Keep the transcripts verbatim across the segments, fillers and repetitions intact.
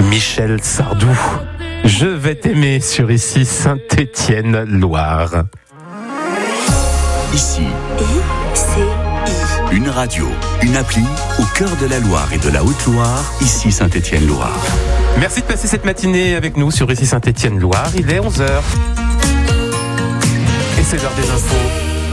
Michel Sardou, je vais t'aimer sur ici Saint-Étienne-Loire. Ici, I C I. une radio, une appli au cœur de la Loire et de la Haute-Loire, ici Saint-Étienne-Loire. Merci de passer cette matinée avec nous sur ici Saint-Étienne-Loire. Il est onze heures. Et c'est l'heure des infos.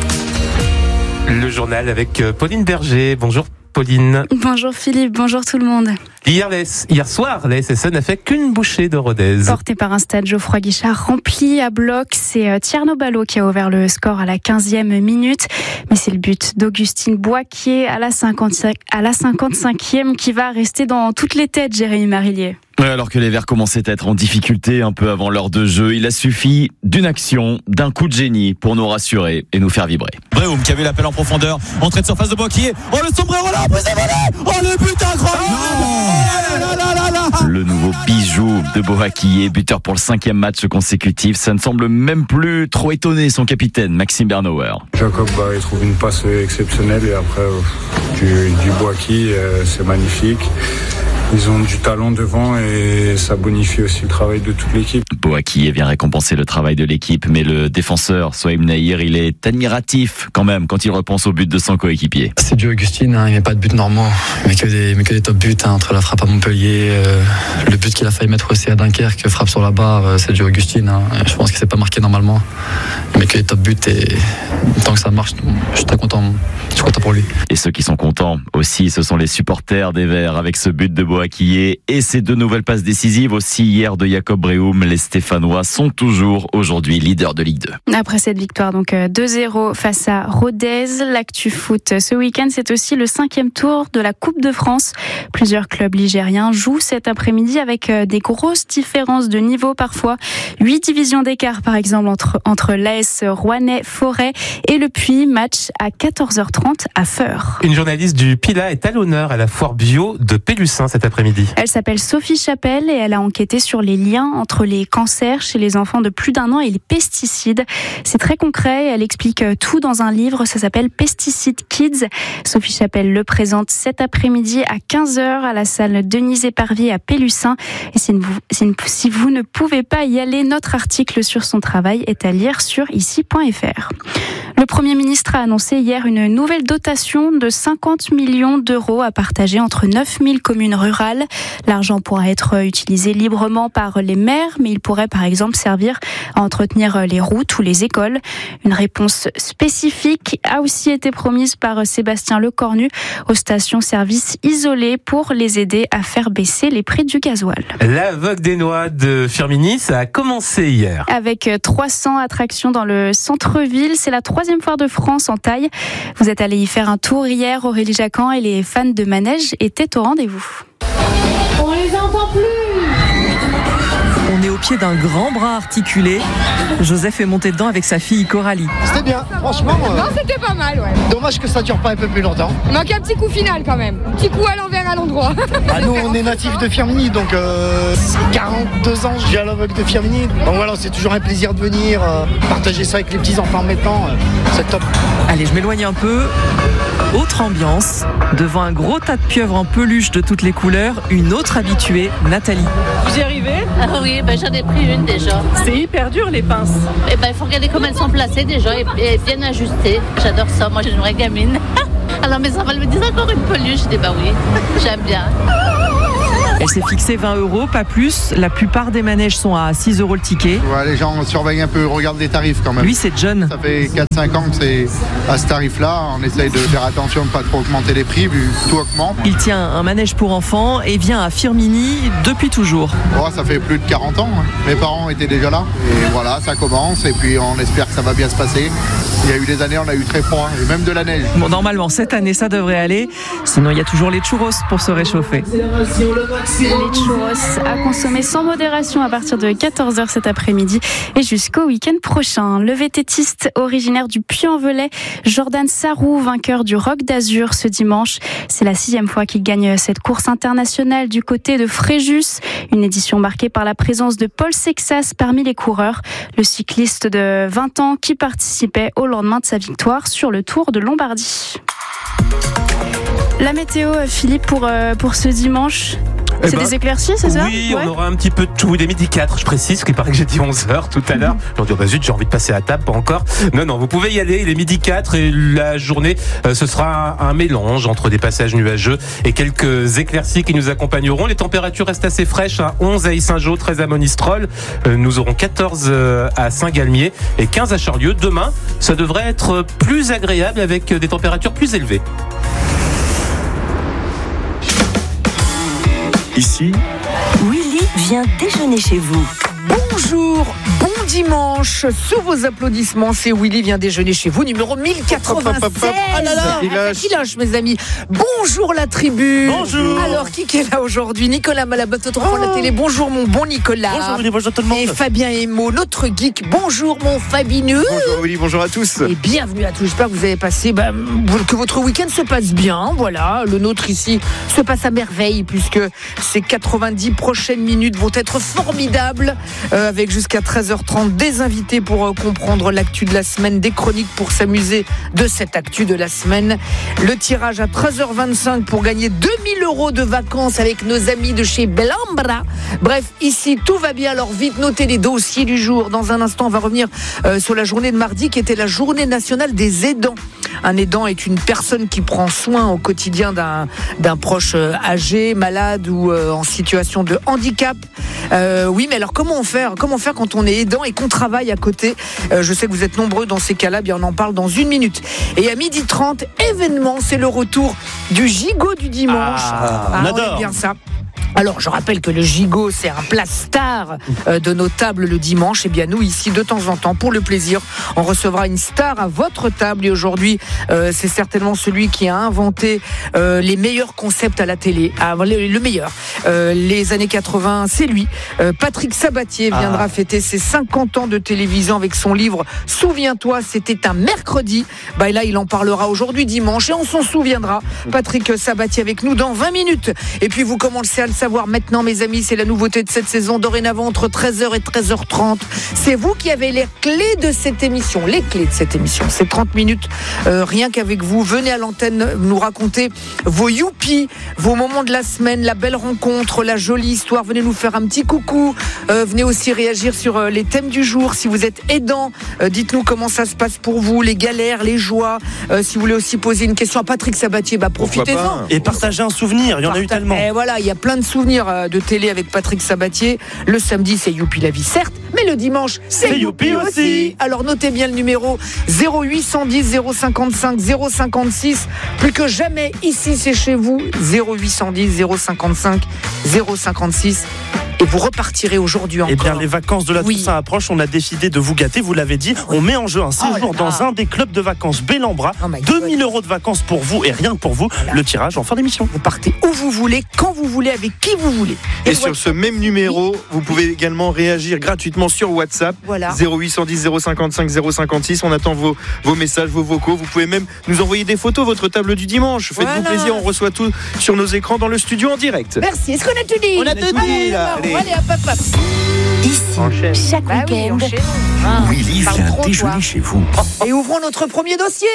Le journal avec Pauline Berger. Bonjour Pauline. Bonjour Philippe, bonjour tout le monde. Hier, les, hier soir, la S S N n'a fait qu'une bouchée de Rodez. Porté par un stade Geoffroy Guichard rempli à bloc, c'est Tierno Ballo qui a ouvert le score à la quinzième minute. Mais c'est le but d'Augustine Boisquier à la cinquante-cinquième qui va rester dans toutes les têtes, Jérémy Marillier. Alors que les Verts commençaient à être en difficulté un peu avant l'heure de jeu, il a suffi d'une action, d'un coup de génie pour nous rassurer et nous faire vibrer. Brehum qui avait l'appel en profondeur, entrée de surface de Boisquier. Oh le sombrero là, brisé volé. Oh le but incroyable. Oh là là là là. Le nouveau bijou de Boisquier, buteur pour le cinquième match consécutif. Ça ne semble même plus trop étonner son capitaine, Maxime Bernauer. Jacob, bah, il trouve une passe exceptionnelle et après euh, du, du Boisquier, euh, c'est magnifique. Ils ont du talent devant et ça bonifie aussi le travail de toute l'équipe. Boisquier vient récompenser le travail de l'équipe, mais le défenseur Sohaib Nahir, il est admiratif quand même quand il repense au but de son coéquipier. C'est du Augustine, hein, il met pas de but normaux, mais que des, mais que des top buts hein, entre la frappe à Montpellier, euh, le but qu'il a failli mettre aussi à Dunkerque, frappe sur la barre, euh, c'est du Augustine. Hein, je pense que c'est pas marqué normalement, mais que des top buts et tant que ça marche, je suis très content, je suis content pour lui. Et ceux qui sont contents aussi, ce sont les supporters des Verts avec ce but de Boisquier et ces deux nouvelles passes décisives aussi hier de Jacob Brehum. Les Stéphanois sont toujours aujourd'hui leaders de Ligue deux. Après cette victoire donc deux zéro face à Rodez, l'actu foot ce week-end, c'est aussi le cinquième tour de la Coupe de France. Plusieurs clubs ligériens jouent cet après-midi avec des grosses différences de niveau parfois. Huit divisions d'écart par exemple entre, entre l'A S Rouennais-Forêt et le Puy, match à quatorze heures trente à Feur. Une journaliste du Pila est à l'honneur à la foire bio de Pélussin cet après-midi. Elle s'appelle Sophie Chapelle et elle a enquêté sur les liens entre les cancers chez les enfants de plus d'un an et les pesticides. C'est très concret, elle explique tout dans un livre, ça s'appelle Pesticide Kids. Sophie Chapelle le présente cet après-midi à quinze heures à la salle Denise-Éparvier à Pélussin. Et si vous, si vous ne pouvez pas y aller, notre article sur son travail est à lire sur ici point f r. Le Premier ministre a annoncé hier une nouvelle dotation de cinquante millions d'euros à partager entre neuf mille communes rurales. L'argent pourra être utilisé librement par les maires, mais il pourrait par exemple servir à entretenir les routes ou les écoles. Une réponse spécifique a aussi été promise par Sébastien Lecornu aux stations-service isolées pour les aider à faire baisser les prix du gasoil. La Vogue des Noix de Firminy, ça a commencé hier. Avec trois cents attractions dans le centre-ville, c'est la troisième foire de France en taille. Vous êtes allé y faire un tour hier, Aurélie Jacquan, et les fans de manège étaient au rendez-vous. On les entend plus. On est au pied d'un grand bras articulé. Joseph est monté dedans avec sa fille Coralie. C'était bien, franchement. Euh... Non, c'était pas mal, ouais. Dommage que ça dure pas un peu plus longtemps. Il manque un petit coup final quand même. Petit coup à l'envers à l'endroit. Ah, nous, on est natifs de Firminy, donc euh, quarante-deux ans, j'ai à la Vogue de Firminy. Donc voilà, c'est toujours un plaisir de venir euh, partager ça avec les petits enfants maintenant. Euh, c'est top. Allez, je m'éloigne un peu. Autre ambiance, devant un gros tas de pieuvres en peluche de toutes les couleurs, une autre habituée, Nathalie. Vous y arrivez ? Ah oui, ben j'en ai pris une déjà. C'est hyper dur les pinces. Et ben il faut regarder comment elles sont placées déjà et, et bien ajustées. J'adore ça, moi j'ai une vraie gamine. Alors mes enfants me disent encore une peluche, je dis bah oui, j'aime bien. Elle s'est fixée vingt euros, pas plus. La plupart des manèges sont à six euros le ticket. Ouais, les gens surveillent un peu, regardent les tarifs quand même. Lui, c'est John. Ça fait quatre cinq ans que c'est à ce tarif-là. On essaye de faire attention de ne pas trop augmenter les prix, vu que tout augmente. Il tient un manège pour enfants et vient à Firminy depuis toujours. Oh, ça fait plus de quarante ans. Hein. Mes parents étaient déjà là. Et voilà, ça commence. Et puis on espère que ça va bien se passer. Il y a eu des années, on a eu très froid. Et même de la neige. Bon, normalement, cette année, ça devrait aller. Sinon, il y a toujours les churros pour se réchauffer. Les churros à consommer sans modération à partir de quatorze heures cet après-midi et jusqu'au week-end prochain. Le vététiste originaire du Puy-en-Velay, Jordan Sarrou, vainqueur du Rock d'Azur ce dimanche. C'est la sixième fois qu'il gagne cette course internationale du côté de Fréjus. Une édition marquée par la présence de Paul Sexas parmi les coureurs. Le cycliste de vingt ans qui participait au lendemain de sa victoire sur le Tour de Lombardie. La météo, Philippe, pour, pour ce dimanche. C'est Eh ben, des éclaircies, c'est ça? Oui, Ouais. on aura un petit peu de tout. Il est midi quatre, je précise, qu'il paraît que j'ai dit onze heures tout à l'heure. J'ai dit, oh bah zut, j'ai envie de passer à table, pas encore. Non, non, vous pouvez y aller. Il est midi quatre et la journée, euh, ce sera un, un mélange entre des passages nuageux et quelques éclaircies qui nous accompagneront. Les températures restent assez fraîches, hein. onze à Issingeau, treize à Monistrol. Euh, nous aurons quatorze à Saint-Galmier et quinze à Charlieu. Demain, ça devrait être plus agréable avec des températures plus élevées. Ici, Willy vient déjeuner chez vous. Bonjour, bon dimanche. Sous vos applaudissements, c'est Willy vient déjeuner chez vous, numéro mille quatre-vingt-seize. Ah là là, qui lâche, mes amis. Bonjour la tribu. Bonjour. Alors, qui est là aujourd'hui? Nicolas Malabat, notre enfant de la télé. Bonjour mon bon Nicolas. Bonjour Willy, bonjour tout le monde. Et Fabien Emo, notre geek. Bonjour mon Fabineux. Bonjour Willy, bonjour à tous. Et bienvenue à tous. J'espère que vous avez passé, bah, que votre week-end se passe bien. Voilà, le nôtre ici se passe à merveille puisque ces quatre-vingt-dix prochaines minutes vont être formidables. Euh, avec jusqu'à treize heures trente des invités pour euh, comprendre l'actu de la semaine, des chroniques pour s'amuser de cette actu de la semaine. Le tirage à treize heures vingt-cinq pour gagner deux mille euros de vacances avec nos amis de chez Belambra. Bref, ici tout va bien, alors vite notez les dossiers du jour. Dans un instant, on va revenir euh, sur la journée de mardi qui était la journée nationale des aidants. Un aidant est une personne qui prend soin au quotidien d'un, d'un proche euh, âgé, malade ou euh, en situation de handicap. Euh, oui, mais alors comment faire, comment faire quand on est aidant et qu'on travaille à côté? euh, Je sais que vous êtes nombreux dans ces cas-là, bien on en parle dans une minute. Et à midi trente, événement, c'est le retour du gigot du dimanche. Ah, Ah, on on adore. aime bien ça. Alors, je rappelle que le gigot, c'est un plat star euh, de nos tables le dimanche. Et bien, nous, ici, de temps en temps, pour le plaisir, on recevra une star à votre table. Et aujourd'hui, euh, c'est certainement celui qui a inventé euh, les meilleurs concepts à la télé. Ah, le, le meilleur. Euh, les années quatre-vingts, c'est lui. Euh, Patrick Sabatier viendra ah. fêter ses cinquante ans de télévision avec son livre « Souviens-toi, c'était un mercredi ». Bah, là, il en parlera aujourd'hui, dimanche, et on s'en souviendra. Patrick Sabatier avec nous dans vingt minutes. Et puis, vous commencez à le savoir maintenant, mes amis, c'est la nouveauté de cette saison. Dorénavant, entre treize heures et treize heures trente, c'est vous qui avez les clés de cette émission. Les clés de cette émission. C'est trente minutes, euh, rien qu'avec vous. Venez à l'antenne nous raconter vos youpies, vos moments de la semaine, la belle rencontre, la jolie histoire. Venez nous faire un petit coucou. Euh, venez aussi réagir sur euh, les thèmes du jour. Si vous êtes aidant, euh, dites-nous comment ça se passe pour vous, les galères, les joies. Euh, si vous voulez aussi poser une question à Patrick Sabatier, bah, profitez-en. Et partagez un souvenir, il y en a eu tellement. Et voilà, il y a plein de souvenirs de télé avec Patrick Sabatier. Le samedi, c'est Youpi la vie, certes, mais le dimanche, c'est, c'est Youpi aussi. aussi. Alors notez bien le numéro zéro huit cent dix zéro cinquante-cinq zéro cinquante-six. Plus que jamais, ici, c'est chez vous. zéro huit cent dix zéro cinquante-cinq zéro cinquante-six. Et vous repartirez aujourd'hui encore. Eh bien, les vacances de la oui. Toussaint approchent. On a décidé de vous gâter. Vous l'avez dit. On met en jeu un séjour oh dans un des clubs de vacances Belambra. Oh deux mille euros de vacances pour vous et rien que pour vous. Voilà. Le tirage en fin d'émission. Vous partez où vous voulez, quand vous voulez, avec qui vous voulez. Et, et sur ce même numéro, vous pouvez également réagir gratuitement sur WhatsApp. Voilà. zéro huit cent dix zéro cinquante-cinq zéro cinquante-six. On attend vos, vos messages, vos vocaux. Vous pouvez même nous envoyer des photos, votre table du dimanche. Faites-vous voilà. plaisir. On reçoit tout sur nos écrans dans le studio en direct. Merci. Est-ce qu'on a tout dit? On a tout dit, là. Allez, allez, hop, hop, hop. Ici, enchaîne. Chaque bah week-end, oui, ah, Willy vient trop, déjeuner toi. Chez vous. Et ouvrons notre premier dossier.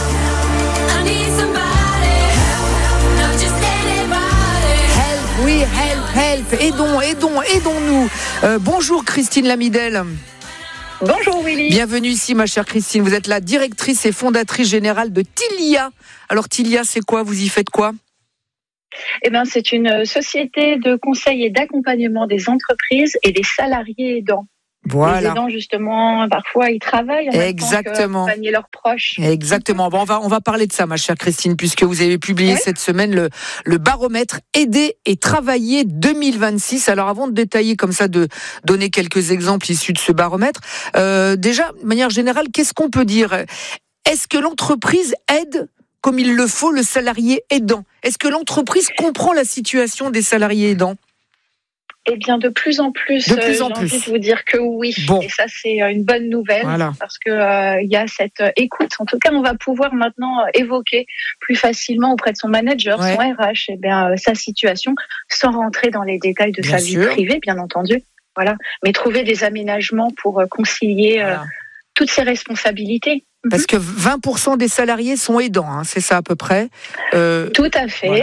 Help, oui, help, help. Aidons, aidons, aidons-nous. Euh, bonjour Christine Lamidel. Bonjour Willy. Bienvenue ici ma chère Christine. Vous êtes la directrice et fondatrice générale de Tilia. Alors Tilia, c'est quoi? Vous y faites quoi? Eh bien, c'est une société de conseil et d'accompagnement des entreprises et des salariés aidants. Voilà. Les aidants, justement, parfois, ils travaillent en Exactement. même temps qu'accompagner leurs proches. Exactement. Bon, on va, on va parler de ça, ma chère Christine, puisque vous avez publié oui. cette semaine le, le baromètre Aider et travailler deux mille vingt-six. Alors, avant de détailler comme ça, de donner quelques exemples issus de ce baromètre, euh, déjà, de manière générale, qu'est-ce qu'on peut dire? Est-ce que l'entreprise aide comme il le faut le salarié aidant? Est-ce que l'entreprise comprend la situation des salariés aidants? Eh bien, de plus en plus, de plus en j'ai plus. envie de vous dire que oui. Bon. Et ça, c'est une bonne nouvelle voilà. parce que euh, il y a cette écoute. En tout cas, on va pouvoir maintenant évoquer plus facilement auprès de son manager, ouais. son R H, eh bien, euh, sa situation, sans rentrer dans les détails de bien sa sûr. vie privée, bien entendu. Voilà. Mais trouver des aménagements pour concilier voilà. euh, toutes ces responsabilités. Parce que vingt pour cent des salariés sont aidants, hein, c'est ça à peu près. Euh, Tout à fait. Voilà.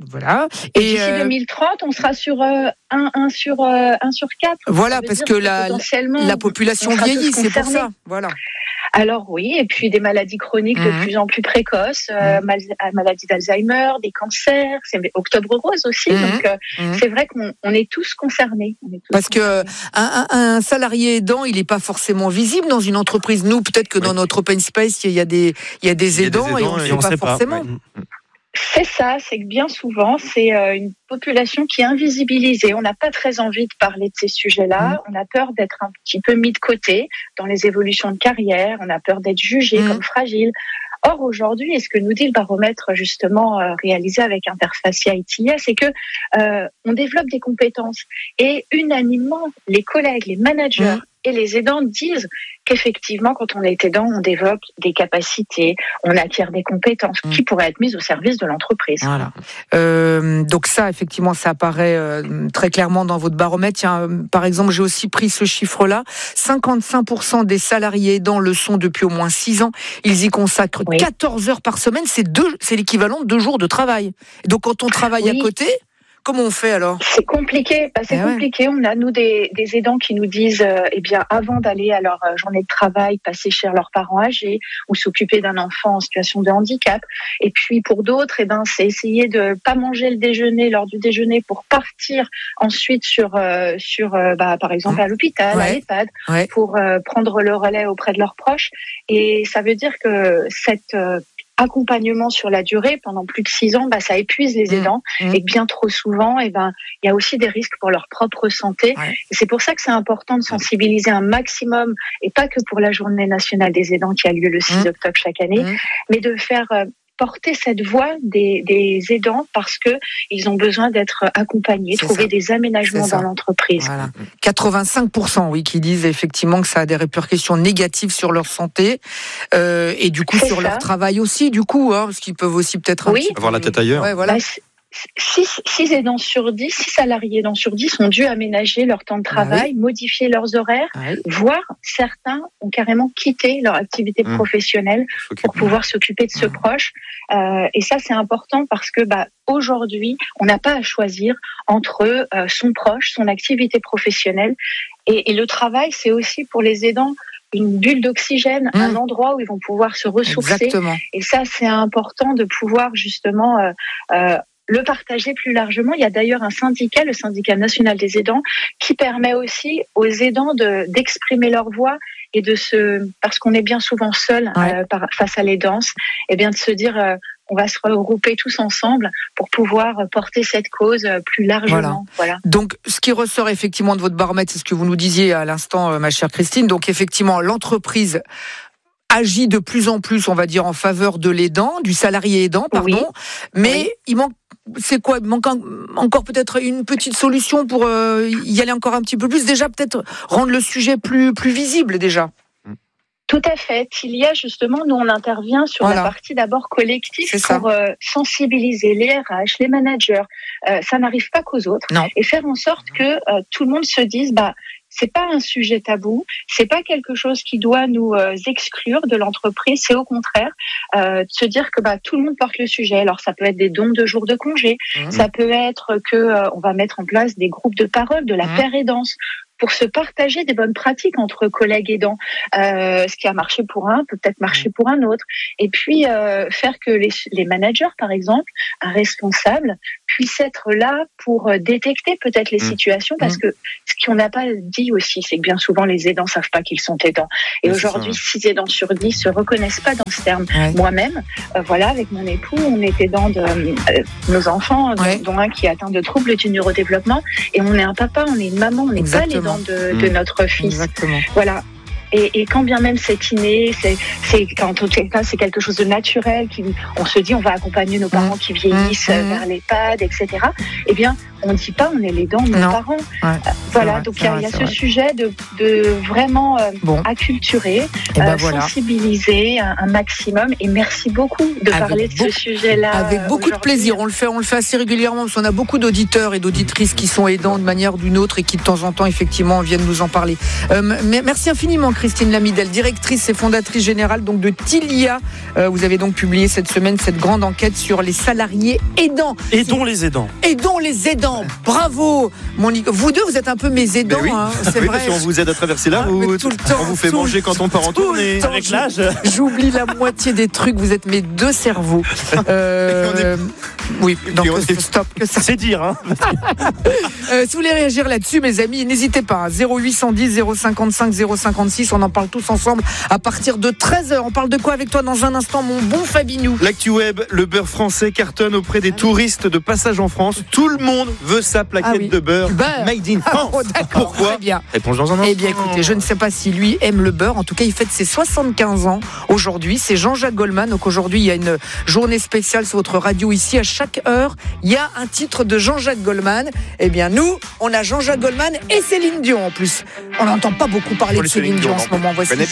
Voilà. Et, et d'ici euh... deux mille trente, on sera sur euh, un sur un sur quatre. Voilà, parce que, que la la population vieillit, c'est pour ça. Voilà. Alors oui, et puis des maladies chroniques mmh. de plus en plus précoces, euh, mmh. mal, maladie d'Alzheimer, des cancers, c'est Octobre Rose aussi. Mmh. Donc euh, mmh. c'est vrai qu'on on est tous concernés. On est tous Parce concernés. que un, un, un salarié aidant, il n'est pas forcément visible dans une entreprise. Nous, peut-être que oui. dans notre open space, il y a des il y a des aidants, il y a des aidants et on ne sait pas forcément. Pas. Ouais. C'est ça, c'est que bien souvent, c'est une population qui est invisibilisée. On n'a pas très envie de parler de ces sujets-là. Mmh. On a peur d'être un petit peu mis de côté dans les évolutions de carrière. On a peur d'être jugé mmh. comme fragile. Or, aujourd'hui, et ce que nous dit le baromètre justement euh, réalisé avec Interfacia I T I A, c'est que euh, on développe des compétences. Et unanimement, les collègues, les managers mmh. et les aidants disent qu'effectivement, quand on est aidant, on développe des capacités, on acquiert des compétences mmh. qui pourraient être mises au service de l'entreprise. Voilà. Euh, donc ça, effectivement, ça apparaît euh, très clairement dans votre baromètre. Tiens, euh, par exemple, j'ai aussi pris ce chiffre-là. cinquante-cinq pour cent des salariés aidants le sont depuis au moins six ans. Ils y consacrent oui. quatorze heures par semaine. C'est deux, c'est l'équivalent de deux jours de travail. Et donc, quand on travaille oui. à côté... Comment on fait alors ? C'est compliqué. Bah, c'est eh compliqué. Ouais. On a nous des, des aidants qui nous disent, euh, eh bien, avant d'aller à leur journée de travail, passer chez leurs parents âgés ou s'occuper d'un enfant en situation de handicap. Et puis pour d'autres, eh ben, c'est essayer de pas manger le déjeuner lors du déjeuner pour partir ensuite sur euh, sur euh, bah, par exemple à l'hôpital, ouais. à l'EHPAD, ouais. pour euh, prendre le relais auprès de leurs proches. Et ça veut dire que cette euh, accompagnement sur la durée pendant plus de six ans, bah, ça épuise les aidants mmh. et que bien trop souvent, et ben, il y a aussi des risques pour leur propre santé. Ouais. Et c'est pour ça que c'est important de sensibiliser un maximum, et pas que pour la Journée nationale des aidants qui a lieu le six mmh. octobre chaque année, mmh. mais de faire euh, porter cette voix des, des aidants parce que ils ont besoin d'être accompagnés, c'est trouver ça. Des aménagements dans l'entreprise. Voilà. quatre-vingt-cinq pour cent, oui, qui disent effectivement que ça a des répercussions négatives sur leur santé euh, et du coup c'est sur ça. Leur travail aussi, du coup, hein, parce qu'ils peuvent aussi peut-être oui. avoir la tête ailleurs. Ouais, voilà. Bah, six aidants sur dix, six salariés aidants sur dix ont dû aménager leur temps de travail, ah oui. modifier leurs horaires, ah oui. voire certains ont carrément quitté leur activité mmh. professionnelle pour pouvoir s'occuper de ce mmh. proche. Euh, et ça, c'est important parce que bah, aujourd'hui, on n'a pas à choisir entre euh, son proche, son activité professionnelle et, et le travail, c'est aussi pour les aidants une bulle d'oxygène, mmh. un endroit où ils vont pouvoir se ressourcer. Exactement. Et ça, c'est important de pouvoir justement... Euh, euh, le partager plus largement. Il y a d'ailleurs un syndicat, le syndicat national des aidants, qui permet aussi aux aidants de, d'exprimer leur voix et de se, parce qu'on est bien souvent seul ouais. euh, par, face à l'aidance, et bien de se dire, euh, on va se regrouper tous ensemble pour pouvoir porter cette cause plus largement. Voilà. Voilà. Donc, ce qui ressort effectivement de votre baromètre, c'est ce que vous nous disiez à l'instant, ma chère Christine. Donc, effectivement, l'entreprise agit de plus en plus, on va dire, en faveur de l'aidant, du salarié aidant, pardon. Oui. Mais oui. il manque, c'est quoi? Il manque encore peut-être une petite solution pour euh, y aller encore un petit peu plus. Déjà, peut-être rendre le sujet plus, plus visible, déjà. Tout à fait. Il y a justement, nous on intervient sur voilà. la partie d'abord collective pour euh, sensibiliser les R H, les managers. Euh, ça n'arrive pas qu'aux autres. Non. Et faire en sorte que euh, tout le monde se dise, bah, c'est pas un sujet tabou, c'est pas quelque chose qui doit nous euh, exclure de l'entreprise, c'est au contraire euh, de se dire que bah tout le monde porte le sujet. Alors ça peut être des dons de jours de congé, mmh. ça peut être que euh, on va mettre en place des groupes de parole, de la mmh. pair-aidance, pour se partager des bonnes pratiques entre collègues aidants. Euh, ce qui a marché pour un peut peut-être marcher pour un autre. Et puis euh, faire que les, les managers, par exemple, un responsable, puisse être là pour détecter peut-être les mmh. situations, parce mmh. que ce qu'on n'a pas dit aussi, c'est que bien souvent les aidants savent pas qu'ils sont aidants. Et c'est aujourd'hui, six aidants sur dix se reconnaissent pas dans ce terme. Ouais. Moi-même, euh, voilà, avec mon époux, on est aidant de euh, nos enfants, ouais. dont, dont un qui est atteint de troubles du neurodéveloppement, et on est un papa, on est une maman, on n'est pas l'aidant de, de mmh. notre fils. Exactement. Voilà. Et, et quand bien même c'est inné, c'est, c'est, quand c'est quelque chose de naturel, qui, on se dit on va accompagner nos parents qui vieillissent mmh. vers l'EHPAD, et cetera. Eh bien, on ne dit pas on est l'aidant de nos non. parents. Ouais, euh, voilà, vrai, donc il y a, y a ce vrai. sujet de, de vraiment euh, bon. acculturer, ben euh, voilà. sensibiliser un, un maximum. Et merci beaucoup de avec parler de beaucoup, ce sujet-là. Avec beaucoup de plaisir. On le fait, on le fait assez régulièrement parce qu'on a beaucoup d'auditeurs et d'auditrices qui sont aidants de manière ou d'une autre et qui de temps en temps effectivement viennent nous en parler. Euh, merci infiniment, Christine. Christine Lamidel, directrice et fondatrice générale donc de Tilia. Euh, vous avez donc publié cette semaine cette grande enquête sur les salariés aidants. Aidons les aidants. Aidons les aidants. Bravo, Monique. Vous deux, vous êtes un peu mes aidants. Oui, hein, c'est oui vrai. parce qu'on vous aide à traverser la route, tout le temps, on vous fait tout manger quand on part en tournée. Temps, avec l'âge. J'oublie la moitié des trucs. Vous êtes mes deux cerveaux. Euh, oui, donc est... stop. Que ça... C'est dire. Hein. euh, si vous voulez réagir là-dessus, mes amis, n'hésitez pas. zéro huit cent dix zéro cinquante-cinq zéro cinquante-six. On en parle tous ensemble à partir de treize heures. On parle de quoi avec toi dans un instant, mon bon Fabinou? L'actu web, le beurre français cartonne auprès des touristes de passage en France. Tout le monde veut sa plaquette ah oui. de beurre, beurre made in France. Oh, d'accord. Pourquoi? Très bien. Réponse dans un instant. Eh bien, écoutez, je ne sais pas si lui aime le beurre. En tout cas, il fête ses soixante-quinze ans aujourd'hui. C'est Jean-Jacques Goldman. Donc aujourd'hui, il y a une journée spéciale sur votre radio ici. À chaque heure, il y a un titre de Jean-Jacques Goldman. Eh bien, nous, on a Jean-Jacques Goldman et Céline Dion en plus. On n'entend pas beaucoup parler de Céline Dion en ce moment. Voici